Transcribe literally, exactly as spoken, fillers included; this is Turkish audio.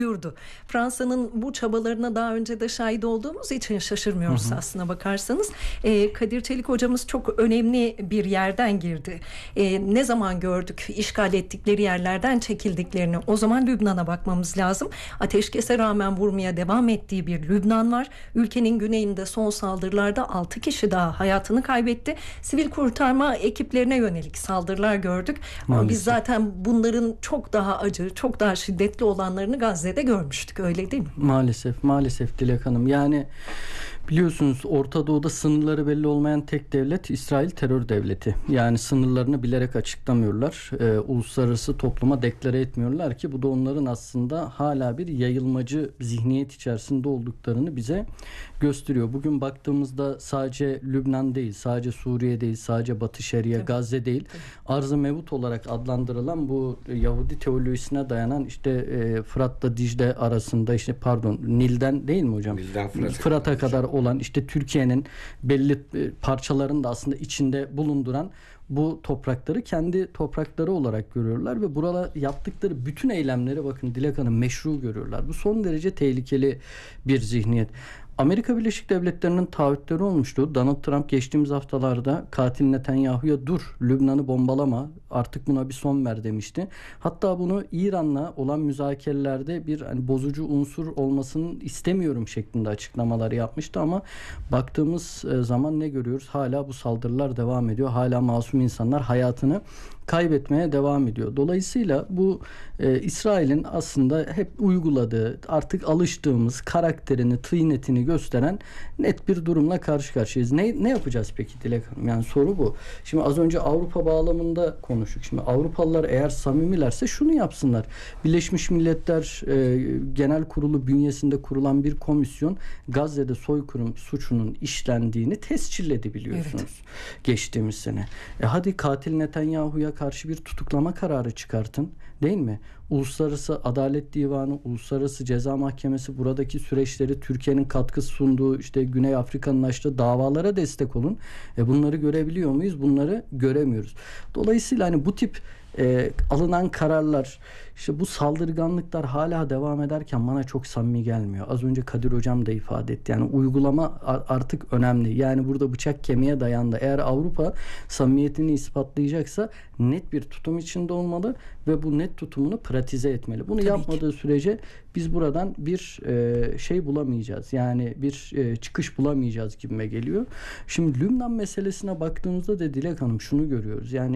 Yurdu. Fransa'nın bu çabalarına daha önce de şahit olduğumuz için şaşırmıyoruz hı hı. aslına bakarsanız. Ee, Kadir Çelik hocamız çok önemli bir yerden girdi. Ee, ne zaman gördük işgal ettikleri yerlerden çekildiklerini? O zaman Lübnan'a bakmamız lazım. Ateşkese rağmen vurmaya devam ettiği bir Lübnan var. Ülkenin güneyinde son saldırılarda altı kişi daha hayatını kaybetti. Sivil kurtarma ekiplerine yönelik saldırılar gördük. Ama Maalesef. biz zaten bunların çok daha acı, çok daha şiddetli olanlarını Gazze'de de görmüştük, öyle değil mi? Maalesef, maalesef Dilek Hanım. Yani biliyorsunuz Orta Doğu'da sınırları belli olmayan tek devlet İsrail terör devleti. Yani sınırlarını bilerek açıklamıyorlar. Ee, uluslararası topluma deklare etmiyorlar ki bu da onların aslında hala bir yayılmacı zihniyet içerisinde olduklarını bize gösteriyor. Bugün baktığımızda sadece Lübnan değil, sadece Suriye değil, sadece Batı Şeria, Tabii. Gazze değil. Tabii. Arz-ı Mevut olarak adlandırılan bu Yahudi teolojisine dayanan işte e, Fırat'la Dicle arasında işte pardon Nil'den değil mi hocam? Nil'den Fırat'a, Fırat'a kadar olan işte Türkiye'nin belli parçalarını da aslında içinde bulunduran bu toprakları kendi toprakları olarak görüyorlar ve burada yaptıkları bütün eylemleri bakın Dilek Hanım meşru görüyorlar. Bu son derece tehlikeli bir zihniyet. Amerika Birleşik Devletleri'nin taahhütleri olmuştu. Donald Trump geçtiğimiz haftalarda katil Netanyahu'ya dur, Lübnan'ı bombalama, artık buna bir son ver demişti. Hatta bunu İran'la olan müzakerelerde bir hani bozucu unsur olmasını istemiyorum şeklinde açıklamalar yapmıştı ama baktığımız zaman ne görüyoruz? Hala bu saldırılar devam ediyor. Hala masum insanlar hayatını kaybetmeye devam ediyor. Dolayısıyla bu e, İsrail'in aslında hep uyguladığı, artık alıştığımız karakterini, tıynetini gösteren net bir durumla karşı karşıyayız. Ne, ne yapacağız peki Dilek Hanım? Yani soru bu. Şimdi az önce Avrupa bağlamında konuştuk. Şimdi Avrupalılar eğer samimilerse şunu yapsınlar. Birleşmiş Milletler e, Genel Kurulu bünyesinde kurulan bir komisyon Gazze'de soykırım suçunun işlendiğini tescilledi biliyorsunuz. Evet. Geçtiğimiz sene. E hadi katil Netanyahu'ya karşı bir tutuklama kararı çıkartın, değil mi? Uluslararası Adalet Divanı, Uluslararası Ceza Mahkemesi buradaki süreçleri Türkiye'nin katkı sunduğu işte Güney Afrika'nın açtığı davalara destek olun. E bunları görebiliyor muyuz? Bunları göremiyoruz. Dolayısıyla hani bu tip e, alınan kararlar, işte bu saldırganlıklar hala devam ederken bana çok samimi gelmiyor. Az önce Kadir Hocam da ifade etti. Yani uygulama artık önemli. Yani burada bıçak kemiğe dayandı. Eğer Avrupa samimiyetini ispatlayacaksa net bir tutum içinde olmalı ve bu net tutumunu pratize etmeli. Bunu Tabii yapmadığı ki. sürece biz buradan bir e, şey bulamayacağız. Yani bir e, çıkış bulamayacağız gibime geliyor. Şimdi Lübnan meselesine baktığımızda da Dilek Hanım şunu görüyoruz. Yani